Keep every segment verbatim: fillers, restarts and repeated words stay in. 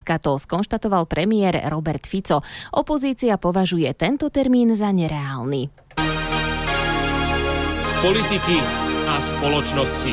Slovenska, to skonštatoval premiér Robert Fico. Opozícia považuje tento termín za nereálny. Z politiky a spoločnosti.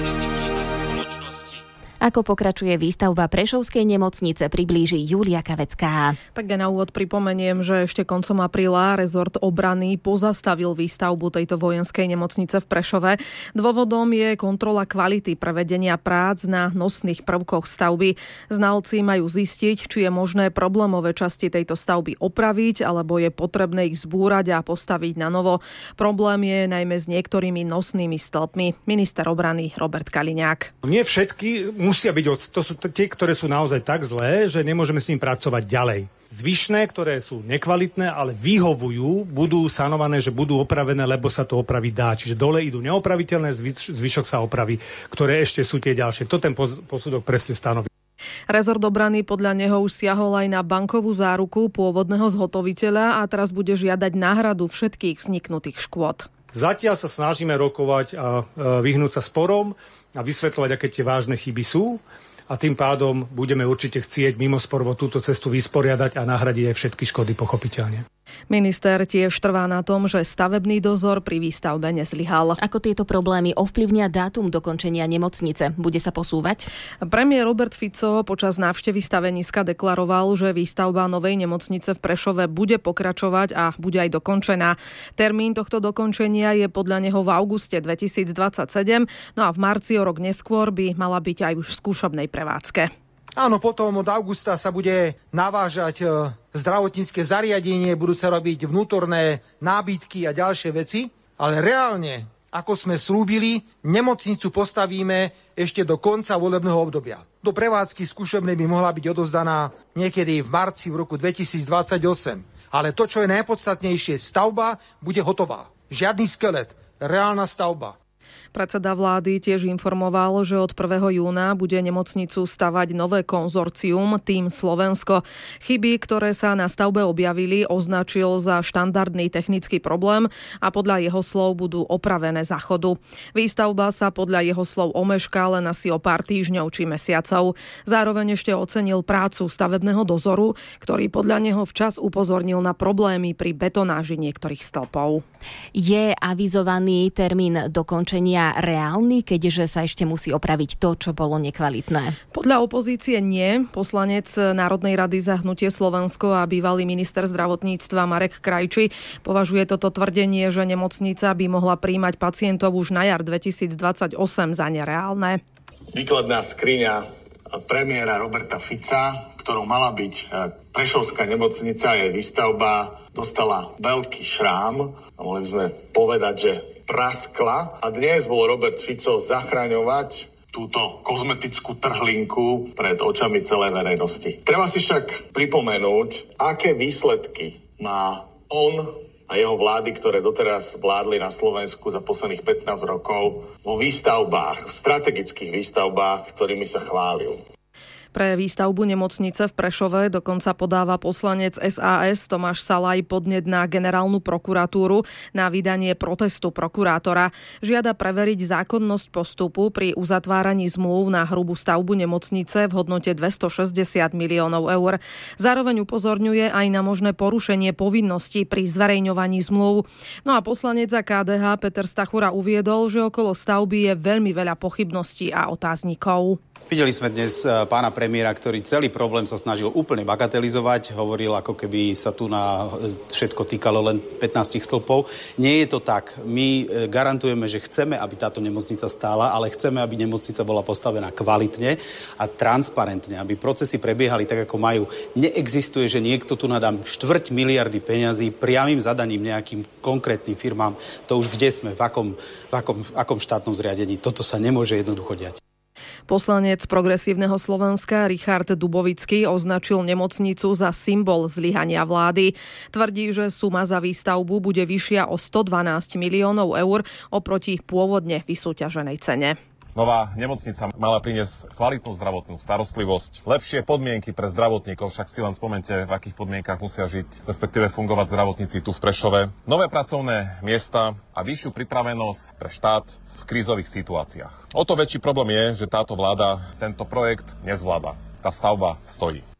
Ako pokračuje výstavba Prešovskej nemocnice, priblíži Julia Kavecká. Tak ja na úvod pripomeniem, že ešte koncom apríla rezort obrany pozastavil výstavbu tejto vojenskej nemocnice v Prešove. Dôvodom je kontrola kvality prevedenia prác na nosných prvkoch stavby. Znalci majú zistiť, či je možné problémové časti tejto stavby opraviť, alebo je potrebné ich zbúrať a postaviť na novo. Problém je najmä s niektorými nosnými stĺpmi. Minister obrany Robert Kaliňák. Nie všetky musia byť, to sú tie, ktoré sú naozaj tak zlé, že nemôžeme s ním pracovať ďalej. Zvyšné, ktoré sú nekvalitné, ale vyhovujú, budú sanované, že budú opravené, lebo sa to opraviť dá. Čiže dole idú neopraviteľné, zvyšok sa opraví, ktoré ešte sú tie ďalšie. To ten posudok presne stanoví. Rezort obrany podľa neho už siahol aj na bankovú záruku pôvodného zhotoviteľa a teraz bude žiadať náhradu všetkých vzniknutých škôd. Zatiaľ sa snažíme rokovať a vyhnúť sa sporom a vysvetľovať, aké tie vážne chyby sú. A tým pádom budeme určite chcieť mimo sporovo túto cestu vysporiadať a nahradiť aj všetky škody pochopiteľne. Minister tiež trvá na tom, že stavebný dozor pri výstavbe nezlyhal. Ako tieto problémy ovplyvnia dátum dokončenia nemocnice? Bude sa posúvať? Premiér Robert Fico počas návštevy staveniska deklaroval, že výstavba novej nemocnice v Prešove bude pokračovať a bude aj dokončená. Termín tohto dokončenia je podľa neho v auguste dvetisícdvadsaťsedem, no a v marci o rok neskôr by mala byť aj už v skúšobnej prevádzke. Áno, potom od augusta sa bude navážať zdravotnícke zariadenie, budú sa robiť vnútorné nábytky a ďalšie veci, ale reálne, ako sme slúbili, nemocnicu postavíme ešte do konca volebného obdobia. Do prevádzky skúšobnej by mohla byť odovzdaná niekedy v marci v roku dvetisícdvadsaťosem. Ale to, čo je najpodstatnejšie, stavba bude hotová. Žiadny skelet, reálna stavba. Predseda vlády tiež informoval, že od prvého júna bude nemocnicu stavať nové konzorcium Tým Slovensko. Chyby, ktoré sa na stavbe objavili, označil za štandardný technický problém a podľa jeho slov budú opravené za chodu. Výstavba sa podľa jeho slov omešká len asi o pár týždňov či mesiacov. Zároveň ešte ocenil prácu stavebného dozoru, ktorý podľa neho včas upozornil na problémy pri betonáži niektorých stĺpov. Je avizovaný termín dokončenia reálny, keďže sa ešte musí opraviť to, čo bolo nekvalitné? Podľa opozície nie. Poslanec Národnej rady za hnutie Slovensko a bývalý minister zdravotníctva Marek Krajčí považuje toto tvrdenie, že nemocnica by mohla prijímať pacientov už na jar dvetisícdvadsaťosem za nereálne. Výkladná skriňa premiéra Roberta Fica, ktorou mala byť Prešovská nemocnica, jej výstavba dostala veľký šrám. A mohli by sme povedať, že praskla a dnes bol Robert Fico zachraňovať túto kozmetickú trhlinku pred očami celej verejnosti. Treba si však pripomenúť, aké výsledky má on a jeho vlády, ktoré doteraz vládli na Slovensku za posledných pätnásť rokov vo výstavbách, v strategických výstavbách, ktorými sa chválil. Pre výstavbu nemocnice v Prešove dokonca podáva poslanec es a es Tomáš Salaj podnet na generálnu prokuratúru na vydanie protestu prokurátora. Žiada preveriť zákonnosť postupu pri uzatváraní zmluv na hrubú stavbu nemocnice v hodnote dvestošesťdesiat miliónov eur. Zároveň upozorňuje aj na možné porušenie povinností pri zverejňovaní zmluv. No a poslanec za ká dé há Peter Stachura uviedol, že okolo stavby je veľmi veľa pochybností a otáznikov. Videli sme dnes pána premiéra, ktorý celý problém sa snažil úplne bagatelizovať. Hovoril, ako keby sa tu na všetko týkalo len pätnásť stĺpov. Nie je to tak. My garantujeme, že chceme, aby táto nemocnica stála, ale chceme, aby nemocnica bola postavená kvalitne a transparentne, aby procesy prebiehali tak, ako majú. Neexistuje, že niekto tu nadá štvrť miliardy peňazí priamym zadaním nejakým konkrétnym firmám. To už kde sme, v akom, v akom, v akom štátnom zriadení. Toto sa nemôže jednoducho diať. Poslanec Progresívneho Slovenska Richard Dubovický označil nemocnicu za symbol zlyhania vlády. Tvrdí, že suma za výstavbu bude vyššia o stodvanásť miliónov eur oproti pôvodne vysúťaženej cene. Nová nemocnica mala priniesť kvalitnú zdravotnú starostlivosť, lepšie podmienky pre zdravotníkov, však si len spomente, v akých podmienkach musia žiť, respektíve fungovať zdravotníci tu v Prešove. Nové pracovné miesta a vyššiu pripravenosť pre štát v krízových situáciách. O to väčší problém je, že táto vláda tento projekt nezvláda. Tá stavba stojí.